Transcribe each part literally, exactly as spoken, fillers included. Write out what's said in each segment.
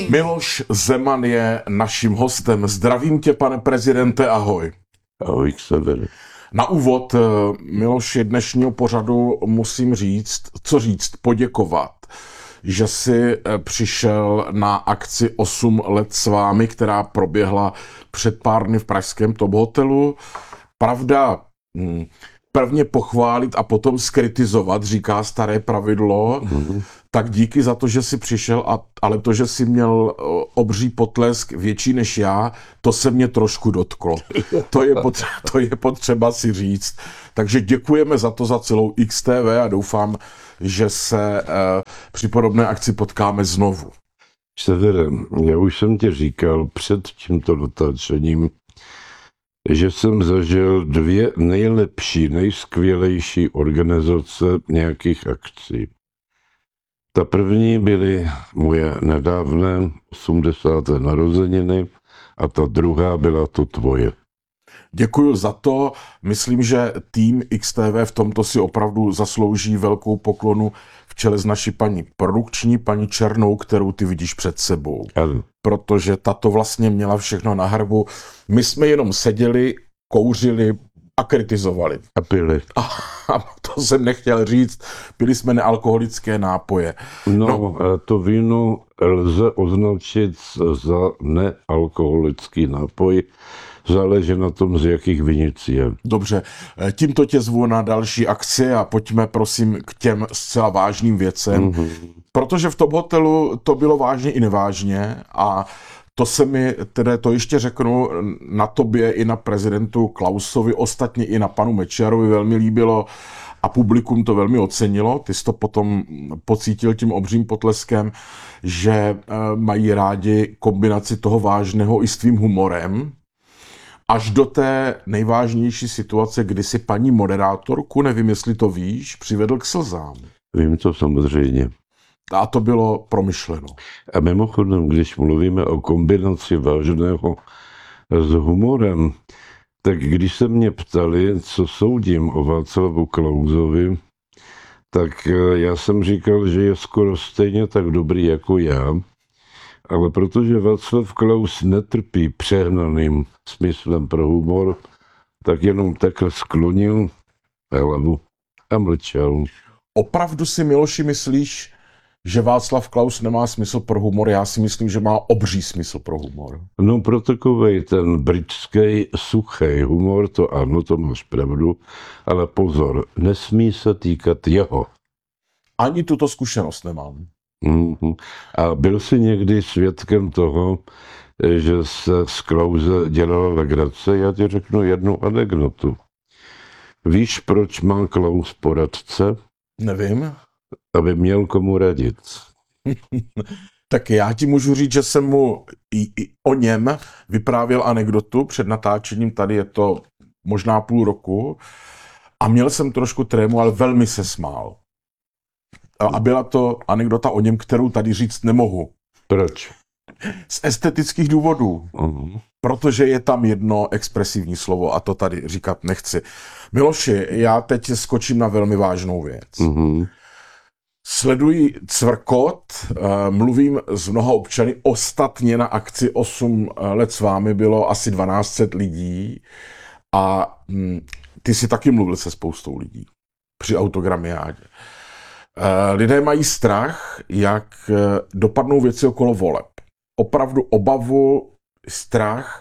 Miloš Zeman je naším hostem. Zdravím tě, pane prezidente, ahoj. Ahoj, Xaver. Na úvod, Miloši, dnešního pořadu musím říct, co říct, poděkovat, že jsi přišel na akci osm let s vámi, která proběhla před pár dny v pražském Top hotelu. Pravda, prvně pochválit a potom skritizovat, říká staré pravidlo. Mm-hmm. Tak díky za to, že jsi přišel, a, ale to, že jsi měl obří potlesk větší než já, to se mě trošku dotklo. To je, potřeba, to je potřeba si říct. Takže děkujeme za to, za celou X T V a doufám, že se eh, při podobné akci potkáme znovu. Xavere, já už jsem ti říkal před tímto dotačením, že jsem zažil dvě nejlepší, nejskvělejší organizace nějakých akcí. Ta první byly moje nedávné osmdesáté narozeniny a ta druhá byla to tvoje. Děkuji za to. Myslím, že tým X T V v tomto si opravdu zaslouží velkou poklonu v čele s naší paní produkční, paní Černou, kterou ty vidíš před sebou. Ano. Protože tato vlastně měla všechno na hrbu. My jsme jenom seděli, kouřili a kritizovali. A pili. A, a to jsem nechtěl říct, pili jsme nealkoholické nápoje. No, no. To víno lze označit za nealkoholický nápoj. Záleží na tom, z jakých vinic je. Dobře, tímto tě zvu na další akci a pojďme prosím k těm zcela vážným věcem. Mm-hmm. Protože v Top hotelu to bylo vážně i nevážně a to se mi, tedy to ještě řeknu, na tobě i na prezidentu Klausovi, ostatně i na panu Mečiarovi velmi líbilo a publikum to velmi ocenilo. Ty jsi to potom pocítil tím obřím potleskem, že mají rádi kombinaci toho vážného i s tvým humorem. Až do té nejvážnější situace, kdy si paní moderátorku, nevím, jestli to víš, přivedl k slzám. Vím to samozřejmě. A to bylo promyšleno. A mimochodem, když mluvíme o kombinaci vážného s humorem, tak když se mě ptali, co soudím o Václavu Klausovi, tak já jsem říkal, že je skoro stejně tak dobrý jako já, ale protože Václav Klaus netrpí přehnaným smyslem pro humor, tak jenom takhle sklonil hlavu a mlčel. Opravdu si, Miloši, myslíš, že Václav Klaus nemá smysl pro humor? Já si myslím, že má obří smysl pro humor. No pro takovej ten britský suchý humor, to ano, to máš pravdu, ale pozor, nesmí se týkat jeho. Ani tuto zkušenost nemám. Mm-hmm. A byl jsi někdy svědkem toho, že se z Klause dělala legrace? Já ti řeknu jednu anekdotu. Víš, proč má Klaus poradce? Nevím. Aby měl komu radit. Tak já ti můžu říct, že jsem mu i, i o něm vyprávěl anekdotu před natáčením, tady je to možná půl roku, a měl jsem trošku trému, ale velmi se smál. A byla to anekdota o něm, kterou tady říct nemohu. Proč? Z estetických důvodů. Uh-huh. Protože je tam jedno expresivní slovo a to tady říkat nechci. Miloši, já teď skočím na velmi vážnou věc. Uh-huh. Sleduji cvrkot, mluvím s mnoha občany, ostatně na akci osm let s vámi bylo asi dvanáct set lidí a ty si taky mluvil se spoustou lidí při autogramiádě. Lidé mají strach, jak dopadnou věci okolo voleb. Opravdu obavu, strach,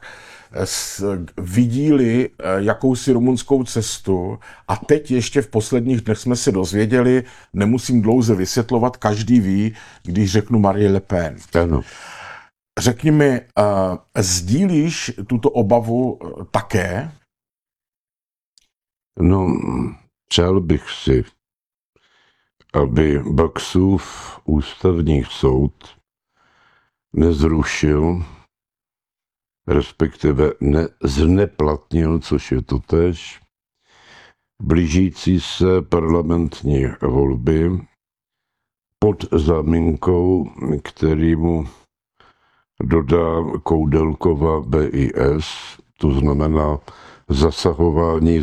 vidí-li jakousi rumunskou cestu a teď ještě v posledních dnech jsme se dozvěděli, nemusím dlouze vysvětlovat, každý ví, když řeknu Marie Le Pen. Ano. Řekni mi, sdílíš tuto obavu také? No, přál bych si, aby Baxův ústavní soud nezrušil, respektive nezneplatnil, což je totéž, blížící se parlamentní volby pod záminkou, který mu dodá Koudelkova B I S, to znamená zasahování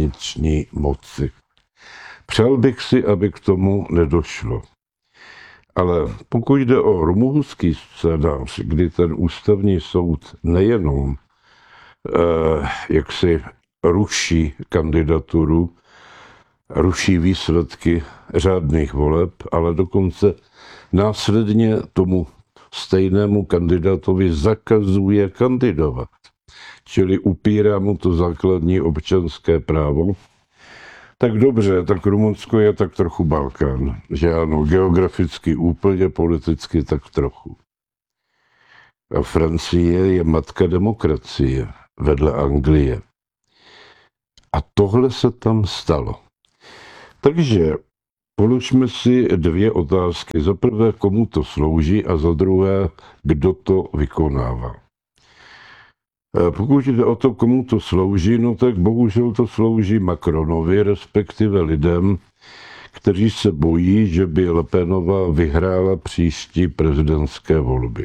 zahraniční moci. Přál bych si, aby k tomu nedošlo. Ale pokud jde o rumunský scénář, kdy ten ústavní soud nejenom eh, jak si ruší kandidaturu, ruší výsledky řádných voleb, ale dokonce následně tomu stejnému kandidátovi zakazuje kandidovat. Čili upírá mu to základní občanské právo. Tak dobře, tak Rumunsko je tak trochu Balkán. Že ano, geograficky úplně, politicky tak trochu. A Francie je matka demokracie vedle Anglie. A tohle se tam stalo. Takže položme si dvě otázky. Za prvé, komu to slouží a za druhé, kdo to vykonává. Pokud jde o to, komu to slouží, no tak bohužel to slouží Macronovi, respektive lidem, kteří se bojí, že by Le Penová vyhrála příští prezidentské volby.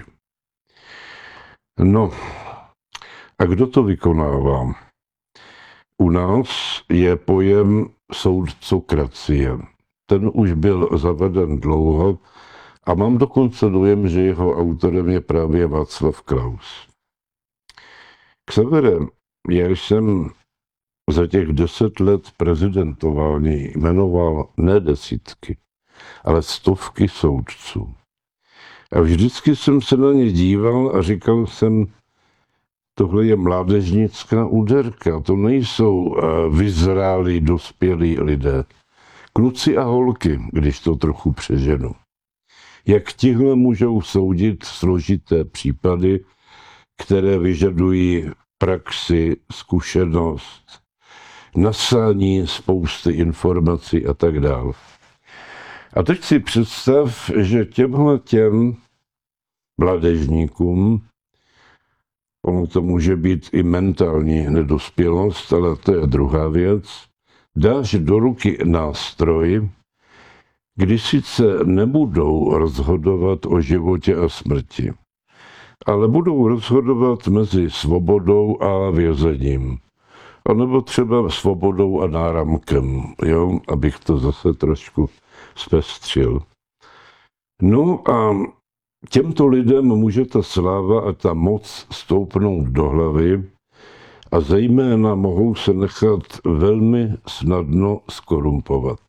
No, a kdo to vykonává? U nás je pojem soudcokracie. Ten už byl zaveden dlouho a mám dokonce dojem, že jeho autorem je právě Václav Klaus. Xavere, já jsem za těch deset let prezidentování jmenoval ne desítky, ale stovky soudců. A vždycky jsem se na ně díval a říkal jsem, tohle je mládežnická úderka, to nejsou vyzrálí, dospělí lidé. Kluci a holky, když to trochu přeženu. Jak tihle můžou soudit složité případy, které vyžadují praxi, zkušenost, nasání spousty informací a tak dále. A teď si představ, že těmhle těm mládežníkům, ono to může být i mentální nedospělost, ale to je druhá věc, dáš do ruky nástroj, kdy sice nebudou rozhodovat o životě a smrti, ale budou rozhodovat mezi svobodou a vězením. A nebo třeba svobodou a náramkem, jo, abych to zase trošku zpestřil. No a těmto lidem může ta sláva a ta moc stoupnout do hlavy a zejména mohou se nechat velmi snadno skorumpovat.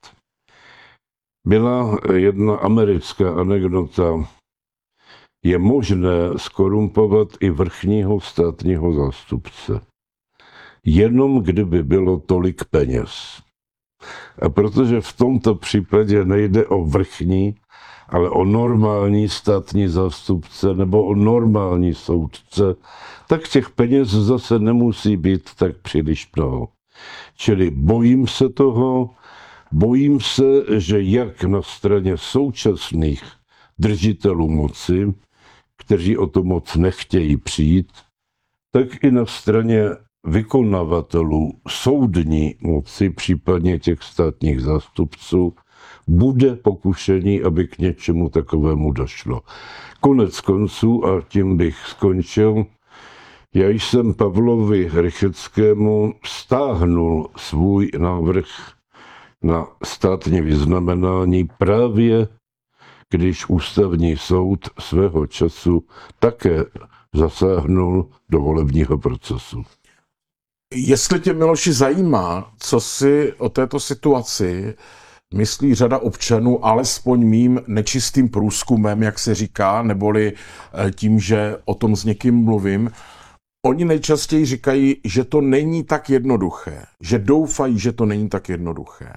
Byla jedna americká anekdota. Je možné skorumpovat i vrchního státního zástupce. Jenom kdyby bylo tolik peněz. A protože v tomto případě nejde o vrchní, ale o normální státní zástupce nebo o normální soudce, tak těch peněz zase nemusí být tak příliš mnoho. Čili bojím se toho, bojím se, že jak na straně současných držitelů moci, kteří o to moc nechtějí přijít, tak i na straně vykonavatelů soudní moci, případně těch státních zástupců, bude pokušení, aby k něčemu takovému došlo. Konec konců, a tím bych skončil, já jsem Pavlovi Rycheckému stáhnul svůj návrh na státní vyznamenání právě když ústavní soud svého času také zasáhnul do volebního procesu. Jestli tě, Miloši, zajímá, co si o této situaci myslí řada občanů, alespoň mým nečistým průzkumem, jak se říká, neboli tím, že o tom s někým mluvím, oni nejčastěji říkají, že to není tak jednoduché, že doufají, že to není tak jednoduché.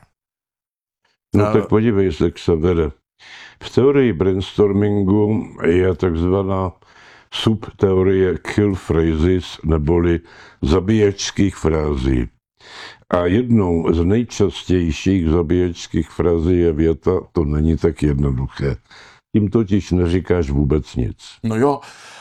No tak podívej se, Xavere. V teorii brainstormingu je takzvaná subteorie kill phrases, neboli zabíječských frází. A jednou z nejčastějších zabíječských frází je věta, to není tak jednoduché. Tím totiž neříkáš vůbec nic. No jo,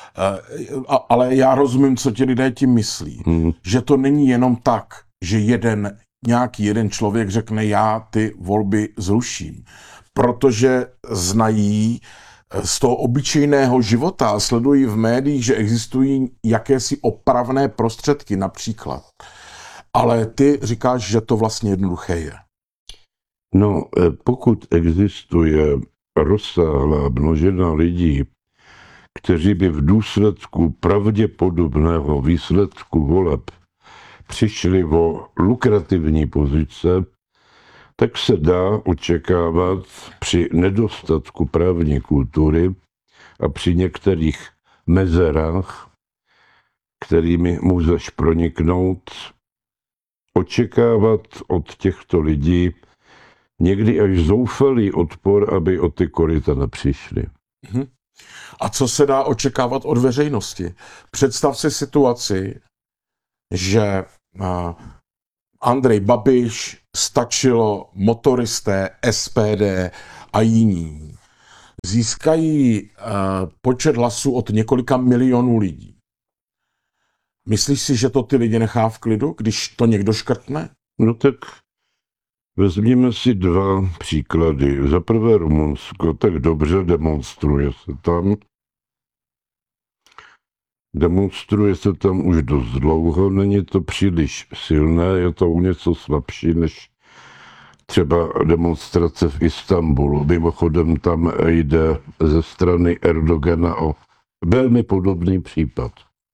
ale já rozumím, co ti lidé tím myslí. Hmm. Že to není jenom tak, že jeden, nějaký jeden člověk řekne, já ty volby zruším. Protože znají z toho obyčejného života a sledují v médiích, že existují jakési opravné prostředky například. Ale ty říkáš, že to vlastně jednoduché je. No, pokud existuje rozsáhlá množina lidí, kteří by v důsledku pravděpodobného výsledku voleb přišli o lukrativní pozice, tak se dá očekávat při nedostatku právní kultury a při některých mezerách, kterými můžeš proniknout, očekávat od těchto lidí někdy až zoufalý odpor, aby o ty koryta nepřišli. Mhm. A co se dá očekávat od veřejnosti? Představ si situaci, že Andrej Babiš, stačilo, motoristé, S P D a jiní získají počet hlasů od několika milionů lidí. Myslíš si, že to ty lidi nechá v klidu, když to někdo škrtne? No tak vezměme si dva příklady. Za prvé Rumunsko, tak dobře demonstruje se tam. Demonstruje se tam už dost dlouho, není to příliš silné, je to o něco slabší než třeba demonstrace v Istanbulu. Mimochodem tam jde ze strany Erdogana o velmi podobný případ.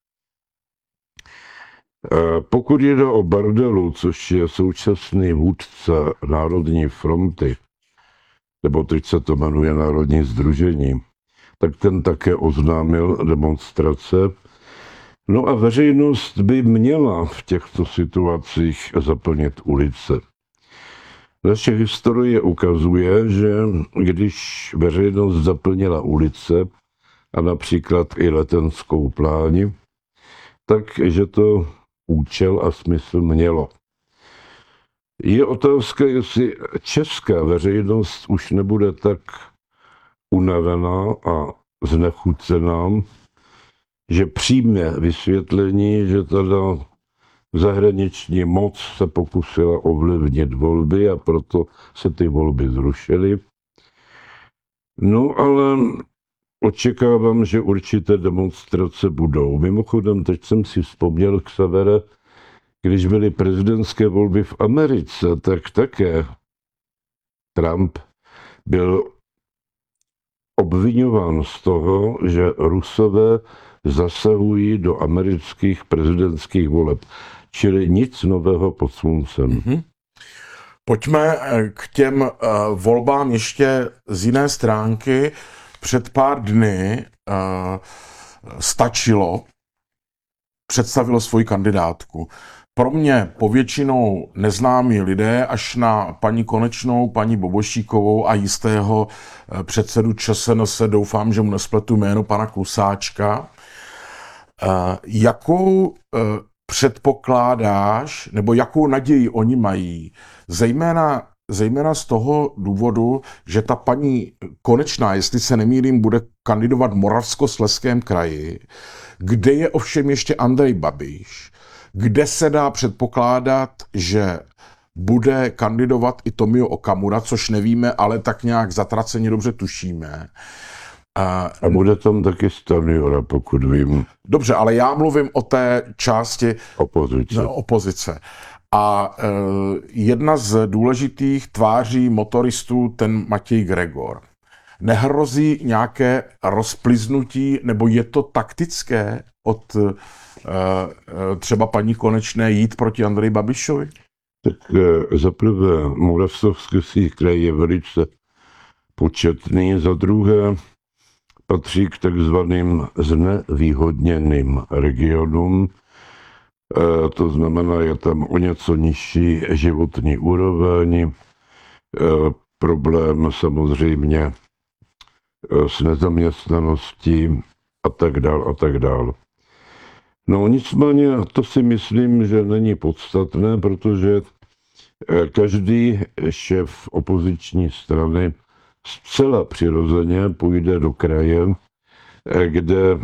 Pokud jde o Bardelu, což je současný vůdce Národní fronty, nebo teď se to jmenuje Národní sdružení, tak ten také oznámil demonstrace. No a veřejnost by měla v těchto situacích zaplnit ulice. Naše historie ukazuje, že když veřejnost zaplnila ulice a například i Letenskou pláň, takže to účel a smysl mělo. Je otázka, jestli česká veřejnost už nebude tak unavená a znechucená, že přijme vysvětlení, že teda zahraniční moc se pokusila ovlivnit volby a proto se ty volby zrušily. No ale očekávám, že určité demonstrace budou. Mimochodem, teď jsem si vzpomněl, Xavere, když byly prezidentské volby v Americe, tak také Trump byl obviňován z toho, že Rusové zasahují do amerických prezidentských voleb. Čili nic nového pod sluncem. Mm-hmm. Pojďme k těm uh, volbám ještě z jiné stránky. Před pár dny uh, stačilo, představilo svoji kandidátku. Pro mě povětšinou neznámí lidé, až na paní Konečnou, paní Bobošíkovou a jistého uh, předsedu ČSNS, doufám, že mu nespletu jméno, pana Klusáčka. Uh, jakou uh, předpokládáš, nebo jakou naději oni mají, zejména, zejména z toho důvodu, že ta paní Konečná, jestli se nemýlím, bude kandidovat v Moravskoslezském kraji, kde je ovšem ještě Andrej Babiš, kde se dá předpokládat, že bude kandidovat i Tomio Okamura, což nevíme, ale tak nějak zatraceně dobře tušíme. A, a bude tam taky Stanjura, pokud vím. Dobře, ale já mluvím o té části opozice. Ne, opozice. A e, jedna z důležitých tváří motoristů, ten Matěj Gregor. Nehrozí nějaké rozpliznutí, nebo je to taktické od e, třeba paní Konečné jít proti Andreji Babišovi? Tak e, zaprvé Moravskoslezský kraj je velice početný, za druhé patří k takzvaným znevýhodněným regionům. E, to znamená, je tam o něco nižší životní úroveň, e, problém samozřejmě e, s nezaměstnaností a tak dál a tak dál. No nicméně to si myslím, že není podstatné, protože každý šéf opoziční strany zcela přirozeně půjde do kraje, kde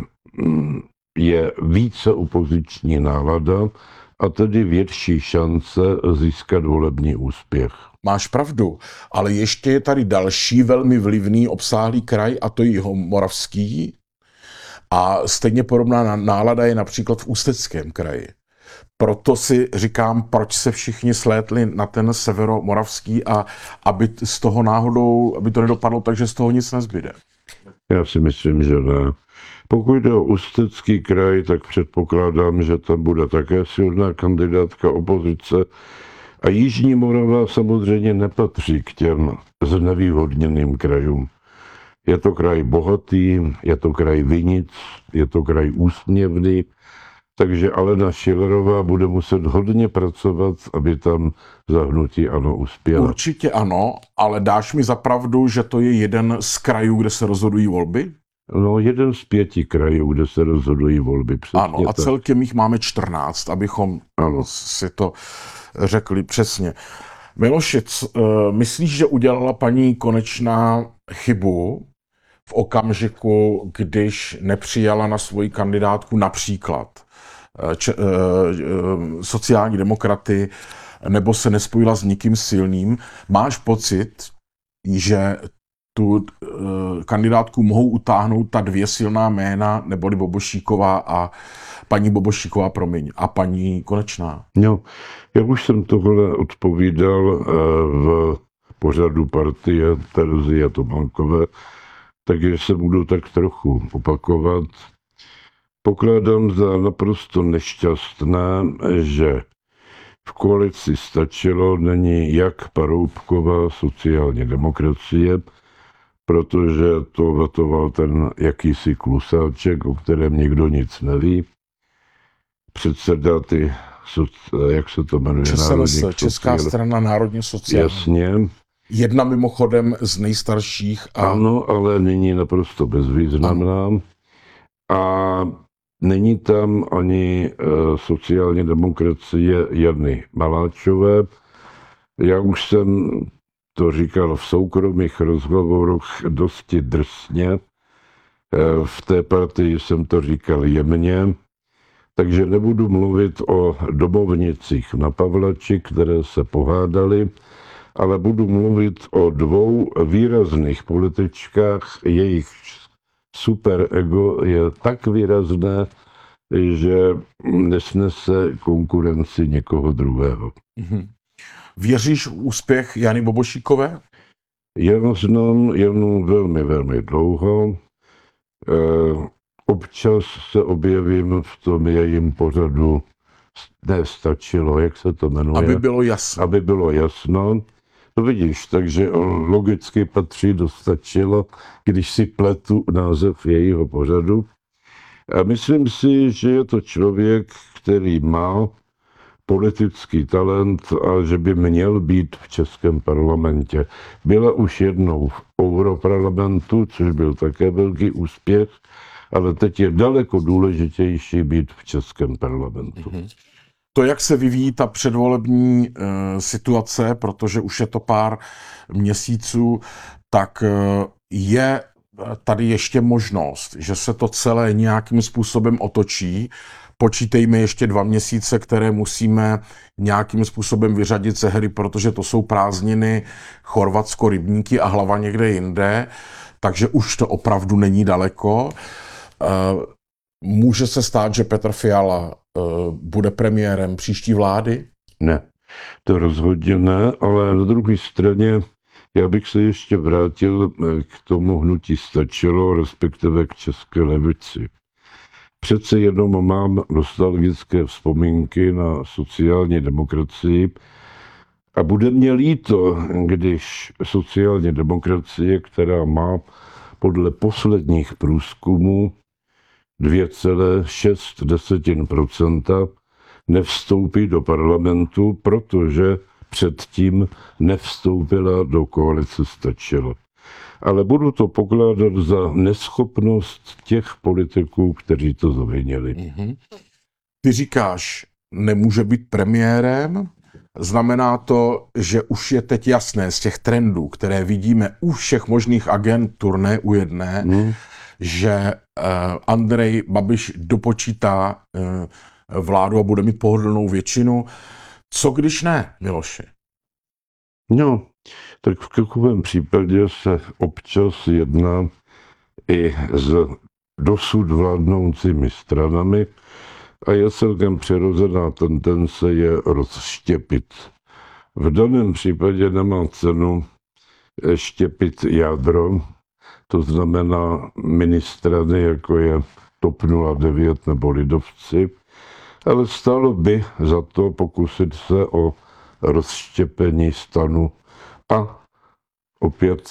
je více opoziční nálada a tedy větší šance získat volební úspěch. Máš pravdu, ale ještě je tady další velmi vlivný obsáhlý kraj, a to je Jihomoravský. A stejně podobná nálada je například v Ústeckém kraji. Proto si říkám, proč se všichni slétli na ten severomoravský a aby z toho náhodou, aby to nedopadlo tak, že z toho nic nezbyde. Já si myslím, že ne. Pokud jde o Ústecký kraj, tak předpokládám, že tam bude také silná kandidátka opozice. A Jižní Morava samozřejmě nepatří k těm znevýhodněným krajům. Je to kraj bohatý, je to kraj vinic, je to kraj úsměvný, takže Alena Schillerová bude muset hodně pracovat, aby tam za hnutí ANO uspěla. Určitě ano, ale dáš mi za pravdu, že to je jeden z krajů, kde se rozhodují volby? No, jeden z pěti krajů, kde se rozhodují volby. Přesně ano, a tak. celkem jich máme čtrnáct, abychom Ano. si to řekli přesně. Miloši, myslíš, že udělala paní Konečná chybu v okamžiku, když nepřijala na svoji kandidátku například če, sociální demokraty, nebo se nespojila s nikým silným? Máš pocit, že tu uh, kandidátku mohou utáhnout ta dvě silná jména, neboli Bobošíková a paní Bobošíková, promiň, a paní Konečná? No, já už jsem tohle odpovídal uh, v pořadu partie Terezie Tománkové, takže se budu tak trochu opakovat. Pokládám za naprosto nešťastné, že v koalici Stačilo není jak Paroubková sociální demokracie, protože to vetoval ten jakýsi klusáček, o kterém nikdo nic neví. Předseda ty, jak se to jmenuje? ČSNS, Česká strana národně sociální. Jasně. Jedna mimochodem z nejstarších. A... Ano, ale nyní naprosto bezvýznamná. A není tam ani uh, sociální demokracie Jany Maláčové. Já už jsem to říkal v soukromých rozhovorech dosti drsně. V té partii jsem to říkal jemně, takže nebudu mluvit o domovnicích na Pavlači, které se pohádaly, ale budu mluvit o dvou výrazných političkách. Jejich superego je tak výrazné, že nesnese konkurenci někoho druhého. Mm-hmm. Věříš v úspěch Jany Bobošíkové? Já znám Janu velmi, velmi dlouho. E, občas se objevím v tom jejím pořadu Nestačilo, jak se to jmenuje? Aby bylo jasno. Aby bylo jasno. To vidíš, takže on logicky patří do Stačilo, když si pletu název jejího pořadu. A myslím si, že je to člověk, který má politický talent a že by měl být v českém parlamentě. Byla už jednou v Europarlamentu, což byl také velký úspěch, ale teď je daleko důležitější být v českém parlamentu. Mm-hmm. To, jak se vyvíjí ta předvolební e, situace, protože už je to pár měsíců, tak e, je tady ještě možnost, že se to celé nějakým způsobem otočí. Počítejme ještě dva měsíce, které musíme nějakým způsobem vyřadit ze hry, protože to jsou prázdniny, Chorvatsko, Rybníky a hlava někde jinde, takže už to opravdu není daleko. Může se stát, že Petr Fiala bude premiérem příští vlády? Ne, to rozhodně ne, ale na druhé straně já bych se ještě vrátil k tomu hnutí Stačilo, respektive k české levici. Přece jenom mám nostalgické vzpomínky na sociální demokracii a bude mě líto, když sociální demokracie, která má podle posledních průzkumů dvě celé šest procenta, nevstoupí do parlamentu, protože předtím nevstoupila do koalice Stačilo. Ale budu to pokládat za neschopnost těch politiků, kteří to zavinili. Mm-hmm. Ty říkáš, nemůže být premiérem, znamená to, že už je teď jasné z těch trendů, které vidíme u všech možných agentur, ne u jedné, mm. že uh, Andrej Babiš dopočítá uh, vládu a bude mít pohodlnou většinu. Co když ne, Miloši? No, tak v takovém případě se občas jedná i s dosud vládnoucími stranami a je celkem přirozená tendence je rozštěpit. V daném případě nemá cenu štěpit jádro, to znamená ministrany, jako je T O P nula devět nebo lidovci, ale stálo by za to pokusit se o rozštěpení STANu. A opět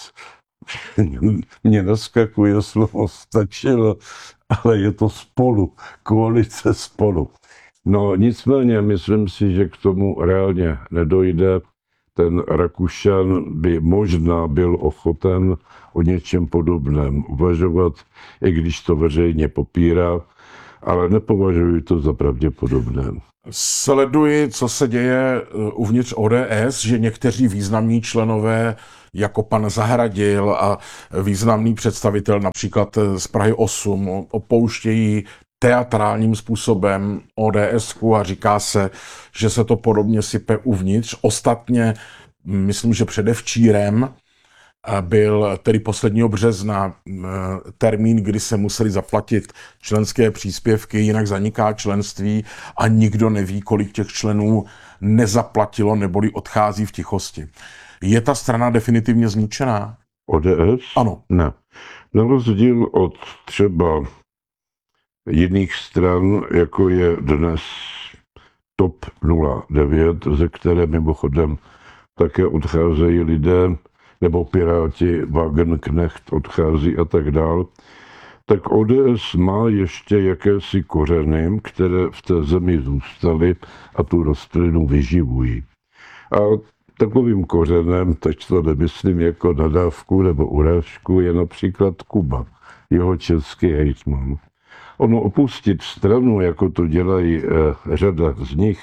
mě naskakuje slovo stačilo, ale je to Spolu, koalice Spolu. No nicméně myslím si, že k tomu reálně nedojde. Ten Rakušan by možná byl ochoten o něčem podobném uvažovat, i když to veřejně popírá, ale nepovažuji to za pravděpodobné. Sleduji, co se děje uvnitř O D S, že někteří významní členové, jako pan Zahradil a významný představitel například z Prahy osm, opouštějí teatrálním způsobem O D S a říká se, že se to podobně sype uvnitř. Ostatně, myslím, že předevčírem byl tedy posledního března termín, kdy se museli zaplatit členské příspěvky, jinak zaniká členství a nikdo neví, kolik těch členů nezaplatilo neboli odchází v tichosti. Je ta strana definitivně zničená? O D S? Ano. Ne. Na rozdíl od třeba jiných stran, jako je dnes T O P nula devět, ze které mimochodem také odcházejí lidé, nebo Piráti, Wagenknecht odchází a tak dál, tak O D S má ještě jakési kořeny, které v té zemi zůstaly a tu rostlinu vyživují. A takovým kořenem, teď to nemyslím jako nadávku nebo urážku, je například Kuba, jeho český hejtman. Ono opustit stranu, jako to dělají eh, řada z nich,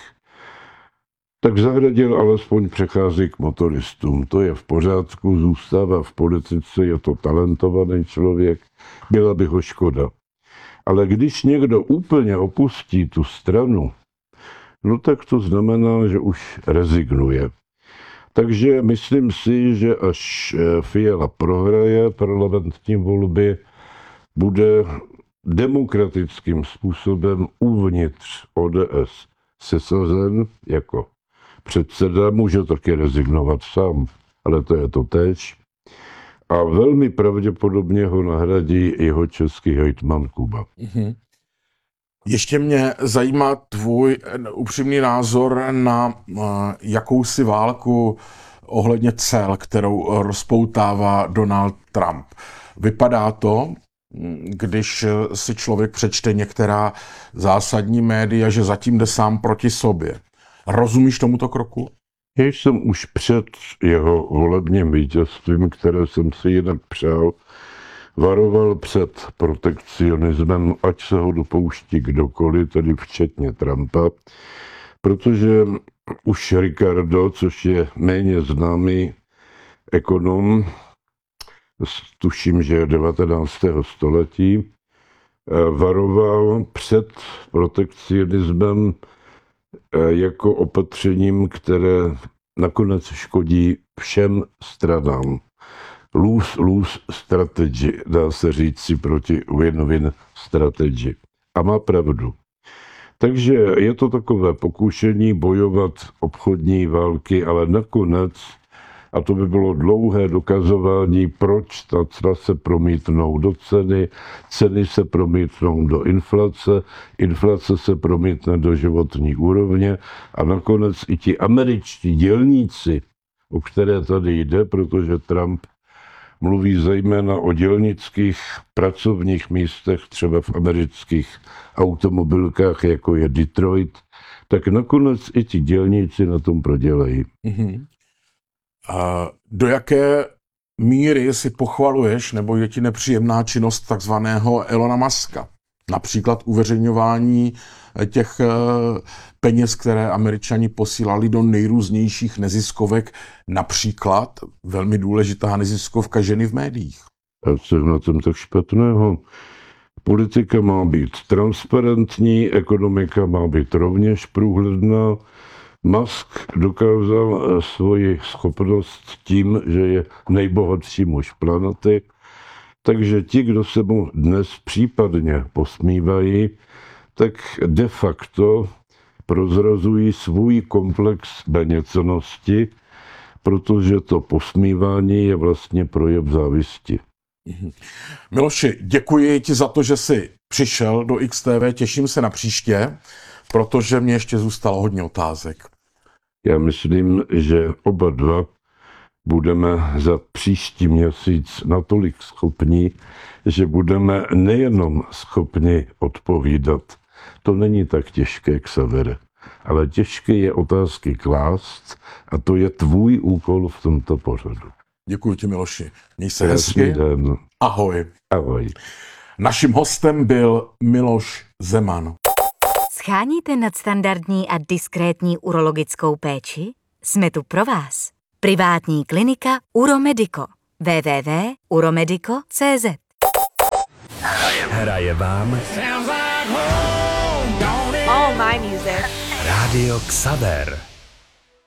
tak Zahradil alespoň přechází k motoristům. To je v pořádku, zůstává v politice, je to talentovaný člověk, byla by ho škoda. Ale když někdo úplně opustí tu stranu, no tak to znamená, že už rezignuje. Takže myslím si, že až Fiala prohraje parlamentní volby, bude demokratickým způsobem uvnitř O D S sesazen jako předseda, může taky rezignovat sám, ale to je to též. A velmi pravděpodobně ho nahradí jeho český hejtman Kuba. Mm-hmm. Ještě mě zajímá tvůj upřímný názor na jakousi válku ohledně cel, kterou rozpoutává Donald Trump. Vypadá to, když si člověk přečte některá zásadní média, že zatím jde sám proti sobě. Rozumíš tomuto kroku? Já jsem už před jeho volebním vítězstvím, které jsem si jinak přál, varoval před protekcionismem, ať se ho dopouští kdokoliv, tedy včetně Trumpa, protože už Ricardo, což je méně známý ekonom, tuším, že je devatenáctého století, varoval před protekcionismem jako opatřením, které nakonec škodí všem stranám. Lose-lose strategy, dá se říct si proti win-win strategy. A má pravdu. Takže je to takové pokušení bojovat obchodní války, ale nakonec, a to by bylo dlouhé dokazování, proč ta cla se promítnou do ceny, ceny se promítnou do inflace, inflace se promítne do životní úrovně a nakonec i ti američtí dělníci, o které tady jde, protože Trump mluví zejména o dělnických pracovních místech, třeba v amerických automobilkách, jako je Detroit, tak nakonec i ti dělníci na tom prodělají. Mm-hmm. A do jaké míry si pochvaluješ, nebo je ti nepříjemná činnost takzvaného Elona Muska? Například uveřejňování těch peněz, které Američani posílali do nejrůznějších neziskovek, například velmi důležitá neziskovka Ženy v médiích. A co je na tom tak špatného? Politika má být transparentní, ekonomika má být rovněž průhledná. Musk dokázal svoji schopnost tím, že je nejbohatší muž planety, takže ti, kdo se mu dnes případně posmívají, tak de facto prozrazují svůj komplex méněcennosti, protože to posmívání je vlastně projev závisti. Miloši, děkuji ti za to, že jsi přišel do X T V, těším se na příště, protože mě ještě zůstalo hodně otázek. Já myslím, že oba dva budeme za příští měsíc natolik schopní, že budeme nejenom schopni odpovídat. To není tak těžké, Xavere, ale těžké je otázky klást a to je tvůj úkol v tomto pořadu. Děkuji ti, Miloši. Měj se hezky. Den. Ahoj. Ahoj. Naším hostem byl Miloš Zeman. Scháníte nadstandardní a diskrétní urologickou péči? Jsme tu pro vás. Privátní klinika Uromedico. w w w tečka uromedico tečka c z Hraje vám All my music. Rádio Xaver.